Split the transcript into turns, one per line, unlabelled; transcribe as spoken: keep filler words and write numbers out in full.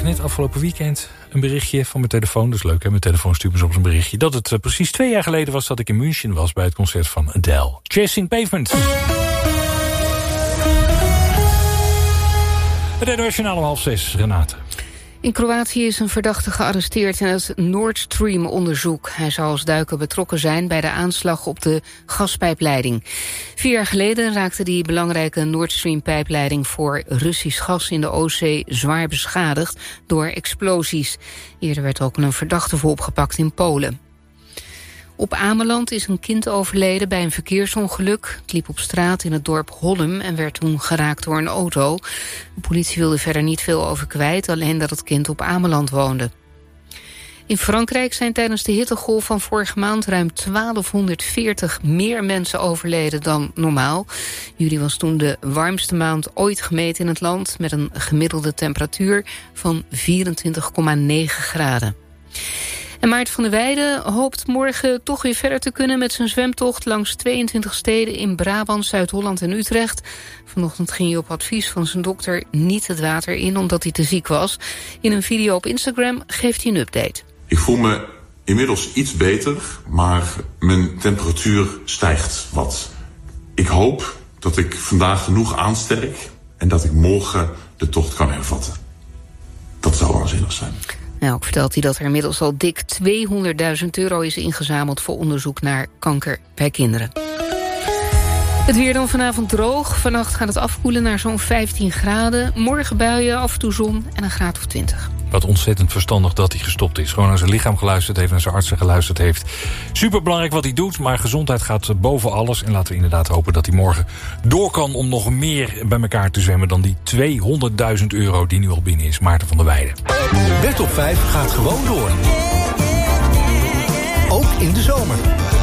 net afgelopen weekend een berichtje van mijn telefoon. Dat is leuk, hè? Mijn telefoon stuurt me soms een berichtje. Dat het uh, precies twee jaar geleden was dat ik in München was bij het concert van Adele. Chasing Pavement. Het internationaal om half zes, Renate.
In Kroatië is een verdachte gearresteerd in het Nord Stream-onderzoek. Hij zou als duiker betrokken zijn bij de aanslag op de gaspijpleiding. Vier jaar geleden raakte die belangrijke Nord Stream-pijpleiding voor Russisch gas in de Oostzee zwaar beschadigd door explosies. Eerder werd ook een verdachte voor opgepakt in Polen. Op Ameland is een kind overleden bij een verkeersongeluk. Het liep op straat in het dorp Hollum en werd toen geraakt door een auto. De politie wilde verder niet veel over kwijt, alleen dat het kind op Ameland woonde. In Frankrijk zijn tijdens de hittegolf van vorige maand ruim twaalfhonderdveertig meer mensen overleden dan normaal. Juli was toen de warmste maand ooit gemeten in het land, met een gemiddelde temperatuur van vierentwintig komma negen graden. En Maarten van der Weijden hoopt morgen toch weer verder te kunnen met zijn zwemtocht langs tweeëntwintig steden in Brabant, Zuid-Holland en Utrecht. Vanochtend ging hij op advies van zijn dokter niet het water in omdat hij te ziek was. In een video op Instagram geeft hij een update.
Ik voel me inmiddels iets beter, maar mijn temperatuur stijgt wat. Ik hoop dat ik vandaag genoeg aansterk en dat ik morgen de tocht kan hervatten. Dat zou waanzinnig zijn.
Nou, ook vertelt hij dat er inmiddels al dik tweehonderdduizend euro is ingezameld voor onderzoek naar kanker bij kinderen. Het weer dan vanavond droog. Vannacht gaat het afkoelen naar zo'n vijftien graden. Morgen buien, af en toe zon en een graad of twintig.
Wat ontzettend verstandig dat hij gestopt is. Gewoon naar zijn lichaam geluisterd heeft, naar zijn artsen geluisterd heeft. Superbelangrijk wat hij doet, maar gezondheid gaat boven alles. En laten we inderdaad hopen dat hij morgen door kan om nog meer bij elkaar te zwemmen dan die tweehonderdduizend euro die nu al binnen is. Maarten van der Weijden.
Bed op vijf gaat gewoon door. Ook in de zomer.